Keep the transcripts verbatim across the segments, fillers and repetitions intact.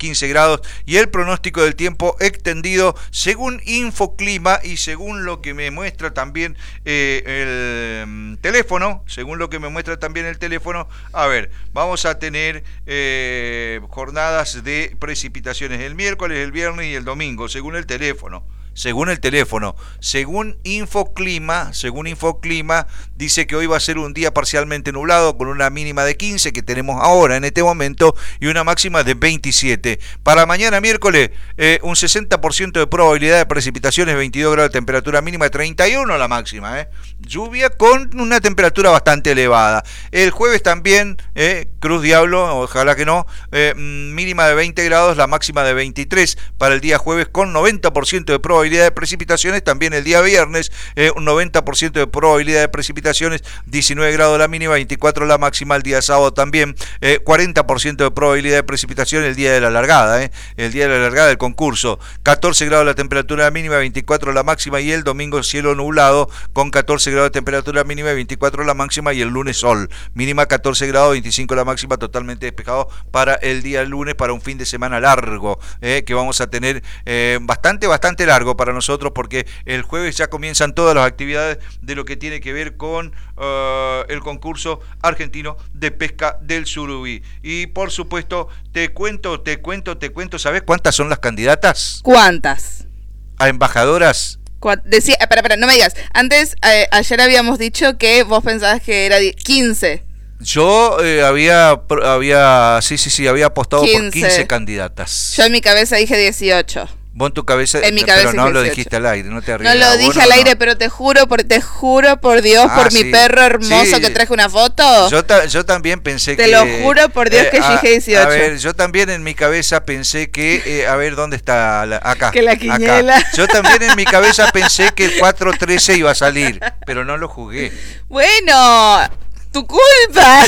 quince grados y el pronóstico del tiempo extendido según Infoclima y según lo que me muestra también eh, el teléfono, según lo que me muestra también el teléfono, a ver, vamos a tener eh, jornadas de precipitaciones el miércoles, el viernes y el domingo, según el teléfono. Según el teléfono, según Infoclima, según Infoclima, dice que hoy va a ser un día parcialmente nublado con una mínima de quince que tenemos ahora en este momento y una máxima de veintisiete. Para mañana miércoles, eh, un sesenta por ciento de probabilidad de precipitaciones, veintidós grados de temperatura mínima, treinta y uno la máxima. Eh. Lluvia con una temperatura bastante elevada. El jueves también, eh, Cruz Diablo, ojalá que no, eh, mínima de veinte grados, la máxima de veintitrés para el día jueves con noventa por ciento de probabilidad de precipitaciones. También el día viernes eh, un noventa por ciento de probabilidad de precipitaciones, diecinueve grados la mínima, veinticuatro la máxima. El día sábado también eh, cuarenta por ciento de probabilidad de precipitación el día de la largada, eh, el día de la largada del concurso, catorce grados la temperatura mínima, veinticuatro la máxima, y el domingo cielo nublado con catorce grados de temperatura mínima, veinticuatro la máxima, y el lunes sol, mínima catorce grados, veinticinco la máxima, totalmente despejado para el día lunes, para un fin de semana largo eh, que vamos a tener eh, bastante, bastante largo para nosotros, porque el jueves ya comienzan todas las actividades de lo que tiene que ver con uh, el concurso argentino de pesca del surubí. Y por supuesto, te cuento, te cuento, te cuento, ¿sabés cuántas son las candidatas? ¿Cuántas? A embajadoras. Decía, espera, espera, no me digas. Antes, eh, ayer habíamos dicho que vos pensabas que era quince. Yo eh, había, había, sí, sí, sí, había apostado quince. Por quince candidatas. Yo en mi cabeza dije dieciocho. Vos en tu cabeza, en mi pero cabeza no lo dieciocho. dijiste al aire, no te No arriesgas. lo dije bueno, al no. aire, pero te juro, por, te juro por Dios, Ah, por sí. mi perro hermoso Sí. que traje una foto. Yo, ta, yo también pensé te que... Te lo juro por Dios eh, que yo dije dieciocho. A ver, yo también en mi cabeza pensé que... Eh, a ver, ¿dónde está? La, acá. Que la quiniela. Acá. Yo también en mi cabeza pensé que el cuatro trece iba a salir, pero no lo jugué. Bueno, tu culpa.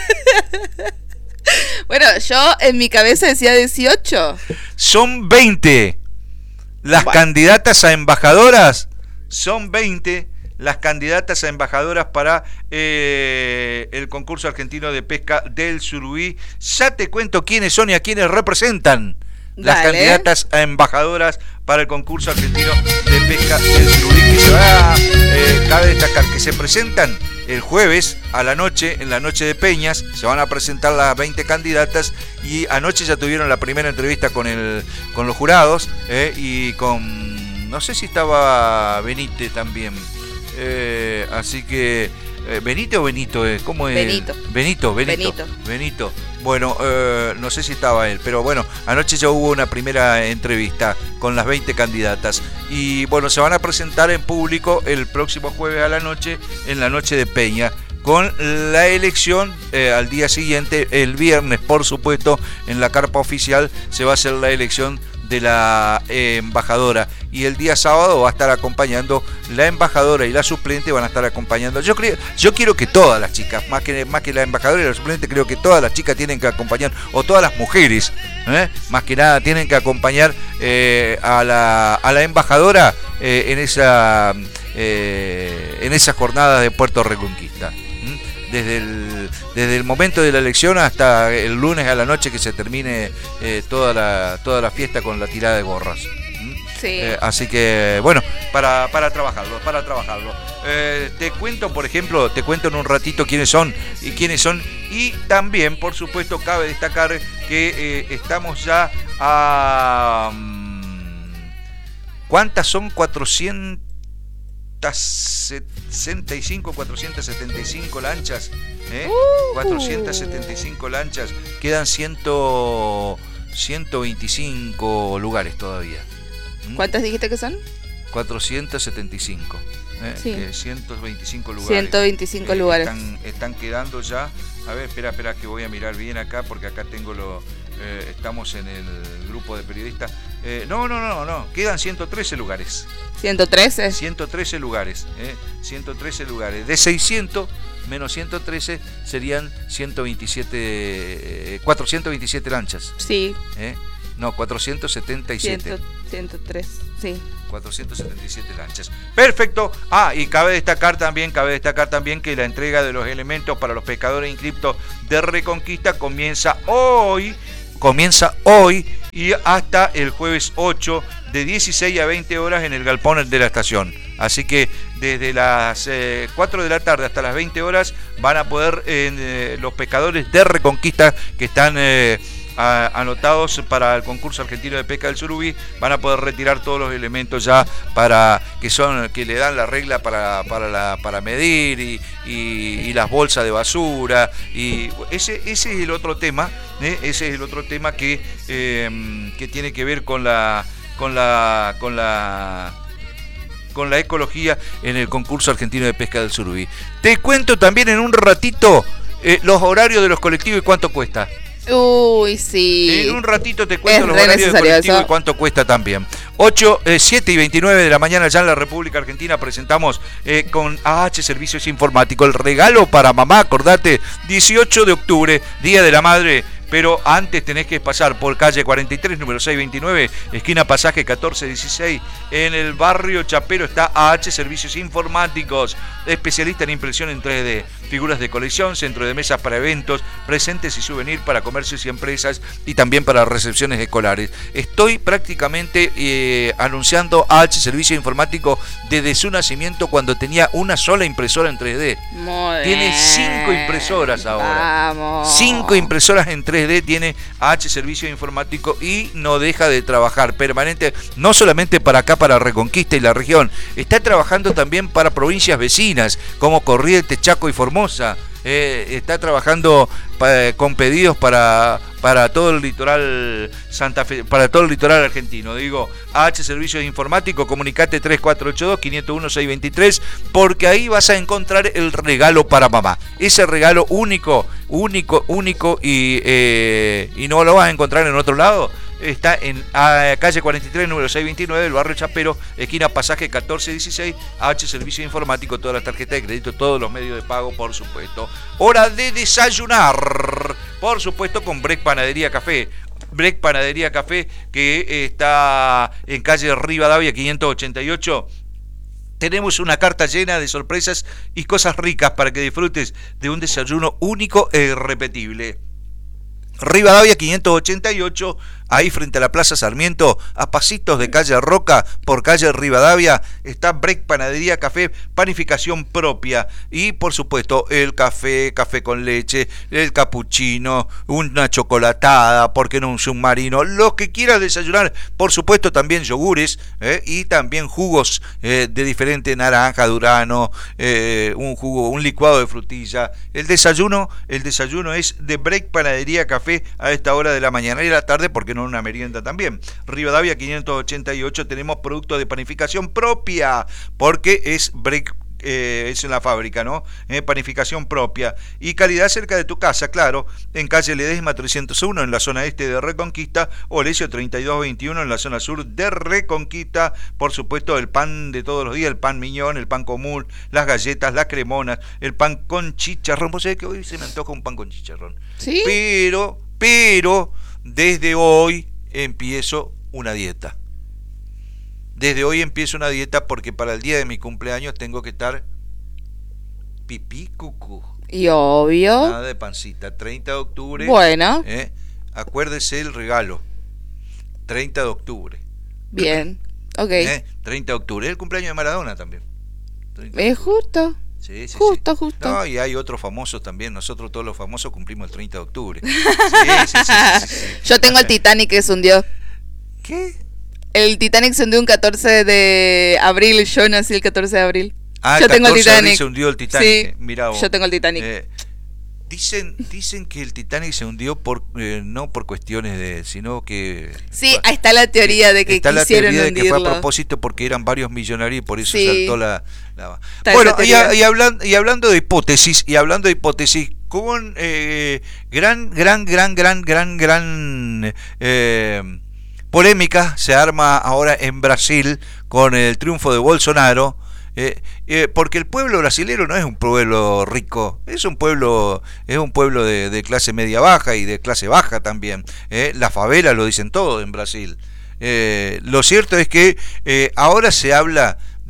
Bueno, yo en mi cabeza decía dieciocho. Son veinte. Las bueno. candidatas a embajadoras son veinte las candidatas a embajadoras para eh, el concurso argentino de pesca del surubí. Ya te cuento quiénes son y a quiénes representan. Dale. Las candidatas a embajadoras para el concurso argentino de pesca del surubí, que se va, eh, cabe destacar que se presentan el jueves a la noche, en la noche de Peñas, se van a presentar las veinte candidatas, y anoche ya tuvieron la primera entrevista con el con los jurados eh, y con, no sé si estaba Benite también, eh, así que eh, Benite o Benito, eh, ¿cómo es? Benito. Benito, Benito, Benito. Benito. Bueno, eh, no sé si estaba él, pero bueno, anoche ya hubo una primera entrevista con las veinte candidatas y bueno, se van a presentar en público el próximo jueves a la noche, en la noche de Peña, con la elección eh, al día siguiente, el viernes, por supuesto, en la carpa oficial se va a hacer la elección de la eh, embajadora, y el día sábado va a estar acompañando la embajadora y la suplente, van a estar acompañando. Yo creo, yo quiero que todas las chicas, más que más que la embajadora y la suplente, creo que todas las chicas tienen que acompañar, o todas las mujeres, ¿eh? más que nada tienen que acompañar eh, a la a la embajadora eh, en esa eh, en esa jornada de Puerto Reconquista. Desde el, desde el momento de la elección hasta el lunes a la noche que se termine eh, toda la toda la fiesta con la tirada de gorras. Sí. Eh, así que, bueno, para, para trabajarlo, para trabajarlo. Eh, te cuento, por ejemplo, te cuento en un ratito quiénes son y quiénes son. Y también, por supuesto, cabe destacar que eh, estamos ya a... ¿Cuántas son? cuatrocientos sesenta y cinco, cuatrocientas setenta y cinco lanchas, ¿eh? Uh, cuatrocientas setenta y cinco lanchas, quedan ciento veinticinco lugares todavía. ¿Mm? ¿Cuántas dijiste que son? cuatrocientos setenta y cinco, ¿eh? Sí. eh, ciento veinticinco lugares. ciento veinticinco eh, lugares. Están, están quedando ya. A ver, espera, espera, que voy a mirar bien acá, porque acá tengo lo. Eh, estamos en el grupo de periodistas. Eh, no, no, no, no, quedan ciento trece lugares. ¿ciento trece? ciento trece lugares, eh, ciento trece lugares. De seiscientos menos ciento trece serían ciento veintisiete, eh, cuatrocientas veintisiete lanchas. Sí. Eh, no, cuatrocientos setenta y siete. ciento tres, sí. cuatrocientas setenta y siete lanchas. Perfecto. Ah, y cabe destacar también, cabe destacar también que la entrega de los elementos para los pescadores inscriptos de Reconquista comienza hoy. Comienza hoy y hasta el jueves ocho de dieciséis a veinte horas en el galpón de la estación. Así que desde las eh, cuatro de la tarde hasta las veinte horas van a poder eh, los pescadores de Reconquista que están eh, a, anotados para el concurso argentino de pesca del surubí, van a poder retirar todos los elementos ya para que son que le dan la regla para para la para medir y, y, y las bolsas de basura, y ese ese es el otro tema, ¿eh? ese es el otro tema que eh, que tiene que ver con la con la con la con la ecología en el concurso argentino de pesca del surubí. Te cuento también en un ratito eh, los horarios de los colectivos y cuánto cuesta. Uy, sí. En un ratito te cuento es los horarios de colectivo eso. y cuánto cuesta también. ocho, siete y veintinueve de la mañana ya en la República Argentina presentamos eh, con A H Servicios Informáticos el regalo para mamá, acordate, dieciocho de octubre, Día de la Madre. Pero antes tenés que pasar por calle cuarenta y tres, número seiscientos veintinueve, esquina Pasaje catorce dieciséis. En el barrio Chapero está A H Servicios Informáticos, especialista en impresión en tres D, figuras de colección, centro de mesas para eventos, presentes y souvenir para comercios y empresas y también para recepciones escolares. Estoy prácticamente eh, anunciando A H Servicios Informáticos desde su nacimiento cuando tenía una sola impresora en tres D. Muy Tiene bien. cinco impresoras ahora. Vamos. Cinco impresoras en tres D tiene A H Servicios Informáticos y no deja de trabajar permanente, no solamente para acá, para Reconquista y la región, está trabajando también para provincias vecinas como Corrientes, Chaco y Formosa. Eh, está trabajando pa, con pedidos para para todo el litoral Santa Fe, para todo el litoral argentino. Digo, A H Servicios Informáticos, comunicate tres cuatro ocho dos, cinco cero uno, seis dos tres, porque ahí vas a encontrar el regalo para mamá. Ese regalo único, único, único y, eh, y no lo vas a encontrar en otro lado. Está en a, calle cuarenta y tres, número seiscientos veintinueve, del barrio Chapero, esquina Pasaje catorce dieciséis, A H Servicio Informático, todas las tarjetas de crédito, todos los medios de pago, por supuesto. Hora de desayunar, por supuesto, con Break Panadería Café. Break Panadería Café, que está en calle Rivadavia quinientos ochenta y ocho. Tenemos una carta llena de sorpresas y cosas ricas para que disfrutes de un desayuno único e irrepetible. Rivadavia quinientos ochenta y ocho, ahí frente a la Plaza Sarmiento, a pasitos de calle Roca, por calle Rivadavia, está Break Panadería Café, panificación propia. Y por supuesto, el café, café con leche, el capuchino, una chocolatada, ¿por qué no un submarino? Lo que quieras desayunar, por supuesto también yogures, eh, y también jugos eh, de diferente naranja, durano, eh, un jugo, un licuado de frutilla. El desayuno, el desayuno es de Break Panadería Café a esta hora de la mañana y de la tarde, porque no una merienda también. Rivadavia quinientos ochenta y ocho, tenemos productos de panificación propia, porque es break, eh, es en la fábrica, ¿no? Eh, panificación propia y calidad cerca de tu casa, claro, en calle Ledesma trescientos uno en la zona este de Reconquista, o Lesio treinta y dos veintiuno en la zona sur de Reconquista. Por supuesto, el pan de todos los días, el pan miñón, el pan común, las galletas, las cremonas, el pan con chicharrón. Vos sabés que hoy se me antoja un pan con chicharrón. ¿Sí? Pero, pero, desde hoy empiezo una dieta. Desde hoy empiezo una dieta porque para el día de mi cumpleaños tengo que estar pipí cucú. Y obvio. Nada de pancita. treinta de octubre. Bueno. Eh, acuérdese el regalo. treinta de octubre. Bien. Ok. Eh, treinta de octubre. Es el cumpleaños de Maradona también. Es justo. Sí, sí, justo, sí. justo. No, y hay otros famosos también. Nosotros todos los famosos cumplimos el treinta de octubre. Sí, sí, sí, sí, sí, sí. Yo tengo el Titanic que se hundió. ¿Qué? El Titanic se hundió un catorce de abril. Yo nací el catorce de abril. Ah, yo tengo el catorce de abril Titanic. se hundió el Titanic. Sí, Mirá vos. yo tengo el Titanic. Eh, dicen, dicen que el Titanic se hundió por eh, no por cuestiones de, sino que Sí, ahí está la teoría de que está quisieron la teoría de que fue a hundirlo. propósito porque eran varios millonarios y por eso Sí. saltó la, la... Está Bueno, esa y, teoría. a- y hablando y hablando de hipótesis y hablando de hipótesis con eh, gran gran gran gran gran gran eh, polémica se arma ahora en Brasil con el triunfo de Bolsonaro. Eh, eh, porque el pueblo brasilero no es un pueblo rico, es un pueblo es un pueblo de, de clase media baja y de clase baja también. Eh, la favela lo dicen todo en Brasil. Eh, lo cierto es que eh, ahora se habla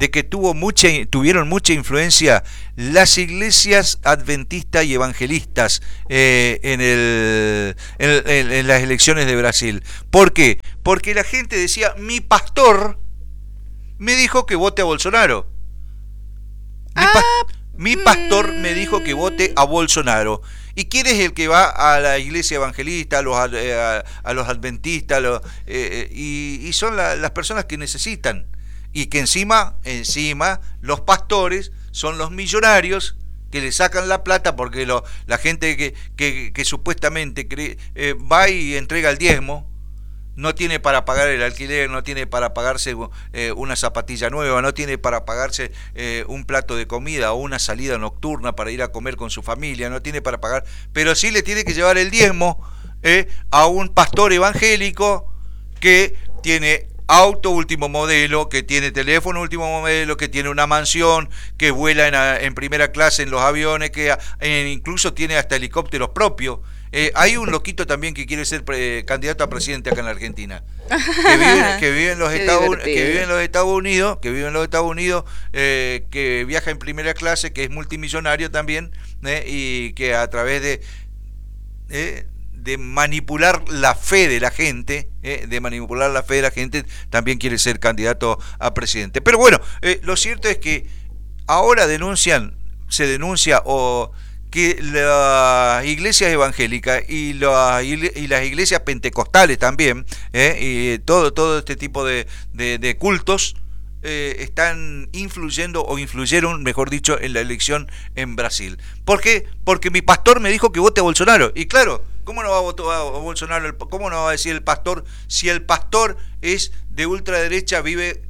de que tuvo mucha, tuvieron mucha influencia las iglesias adventistas y evangelistas eh, en, el, en, en, en las elecciones de Brasil. ¿Por qué? Porque la gente decía, mi pastor me dijo que vote a Bolsonaro. Mi, pa mi pastor me dijo que vote a Bolsonaro. ¿Y quién es el que va a la iglesia evangelista, a los, a, a los adventistas? A los, eh, y, y son la, las personas que necesitan. Y que encima, encima, los pastores son los millonarios que le sacan la plata porque lo, la gente que, que, que supuestamente cree, eh, va y entrega el diezmo, no tiene para pagar el alquiler, no tiene para pagarse eh, una zapatilla nueva, no tiene para pagarse eh, un plato de comida o una salida nocturna para ir a comer con su familia, no tiene para pagar, pero sí le tiene que llevar el diezmo eh, a un pastor evangélico que tiene auto último modelo, que tiene teléfono último modelo, que tiene una mansión, que vuela en, en primera clase en los aviones, que eh, incluso tiene hasta helicópteros propios. Eh, hay un loquito también que quiere ser eh, candidato a presidente acá en la Argentina, que vive, que vive en los Estados, que vive en los Estados Unidos, que vive en los Estados Unidos, eh, que viaja en primera clase, que es multimillonario también, eh, y que a través de eh, de manipular la fe de la gente, eh, de manipular la fe de la gente, también quiere ser candidato a presidente. Pero bueno, eh, lo cierto es que ahora denuncian, se denuncia o que las iglesias evangélicas y, la, y las iglesias pentecostales también, eh, y todo, todo este tipo de, de, de cultos, eh, están influyendo o influyeron, mejor dicho, en la elección en Brasil. ¿Por qué? Porque mi pastor me dijo que vote a Bolsonaro. Y claro, ¿cómo no va a votar a Bolsonaro? ¿Cómo no va a decir el pastor si el pastor es de ultraderecha, vive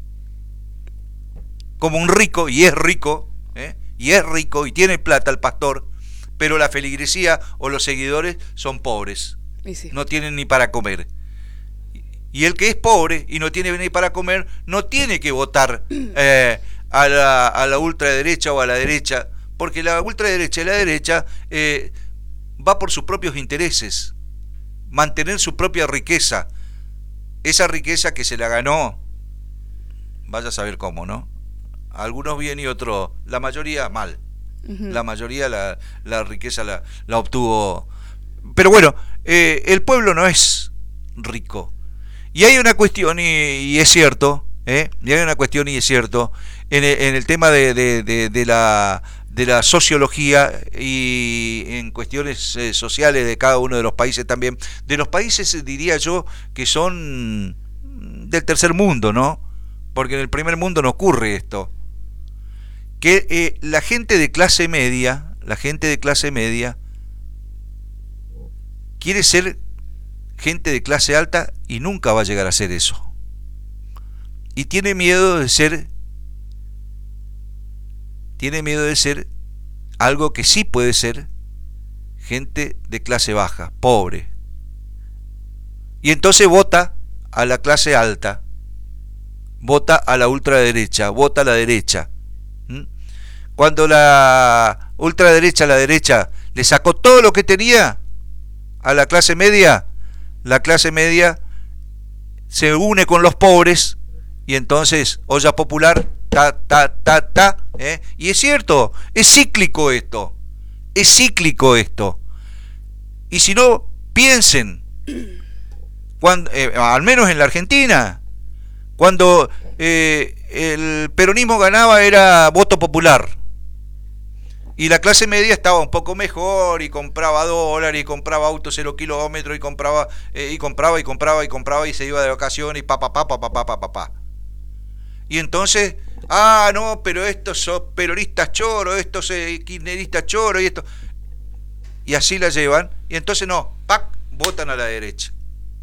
como un rico y es rico, ¿eh? y es rico y tiene plata el pastor, pero la feligresía o los seguidores son pobres, sí. no tienen ni para comer. Y el que es pobre y no tiene ni para comer, no tiene que votar eh, a, la, a la ultraderecha o a la derecha, porque la ultraderecha y la derecha eh, va por sus propios intereses, mantener su propia riqueza, esa riqueza que se la ganó, vaya a saber cómo, ¿no? Algunos bien y otros, la mayoría mal. Uh-huh. La mayoría la, la riqueza la, la obtuvo. Pero bueno, eh, el pueblo no es rico. Y hay una cuestión, y, y es cierto, ¿eh? y hay una cuestión, y es cierto, en el, en el tema de, de, de, de, la, de la sociología y en cuestiones eh, sociales de cada uno de los países también, de los países, diría yo, que son del tercer mundo, ¿no? Porque en el primer mundo no ocurre esto. Que eh, la gente de clase media, la gente de clase media quiere ser gente de clase alta y nunca va a llegar a ser eso. Y tiene miedo de ser, tiene miedo de ser algo que sí puede ser gente de clase baja, pobre. Y entonces vota a la clase alta, vota a la ultraderecha, vota a la derecha. Cuando la ultraderecha, la derecha, le sacó todo lo que tenía a la clase media, la clase media se une con los pobres y entonces olla popular, ta, ta, ta, ta, ¿eh? Y es cierto, es cíclico esto, es cíclico esto. Y si no, piensen, cuando, eh, al menos en la Argentina, cuando eh, el peronismo ganaba era voto popular. Y la clase media estaba un poco mejor y compraba dólares y compraba autos cero kilómetros y compraba, eh, y compraba y compraba y compraba y se iba de vacaciones y pa pa pa pa pa pa pa pa pa. Y entonces, ah no, pero estos son peronistas choros, estos eh, kirchneristas choros y esto. Y así la llevan, y entonces no, pac, votan a la derecha.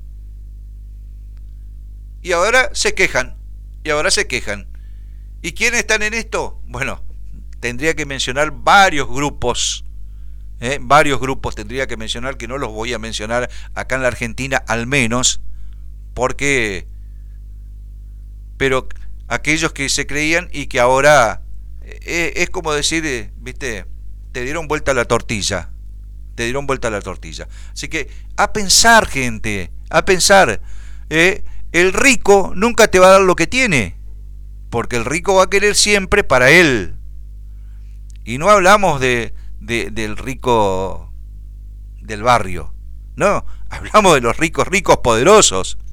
Y ahora se quejan, y ahora se quejan. ¿Y quiénes están en esto? Bueno, tendría que mencionar varios grupos, ¿eh? varios grupos tendría que mencionar, que no los voy a mencionar acá en la Argentina al menos, porque, pero aquellos que se creían y que ahora, eh, es como decir, eh, viste, te dieron vuelta a la tortilla, te dieron vuelta a la tortilla. Así que, a pensar, gente, a pensar, ¿eh? El rico nunca te va a dar lo que tiene. porque el rico va a querer siempre para él. Y no hablamos de, de del rico del barrio, no, hablamos de los ricos, ricos poderosos.